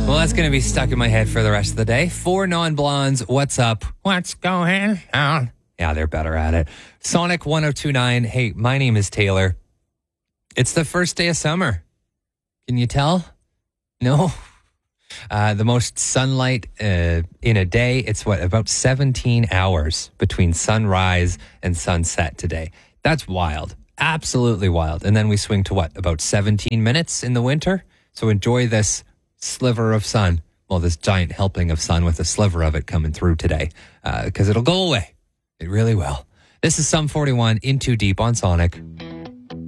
Well, that's going to be stuck in my head for the rest of the day. 4 non-blondes. What's up? What's going on? Yeah, they're better at it. Sonic 1029. Hey, my name is Taylor. It's the first day of summer. Can you tell? No? The most sunlight in a day, it's about 17 hours between sunrise and sunset today. That's wild. Absolutely wild. And then we swing to about 17 minutes in the winter? So enjoy this sliver of sun. Well, this giant helping of sun with a sliver of it coming through today. Because it'll go away. It really will. This is Sum 41 in Too Deep on Sonic.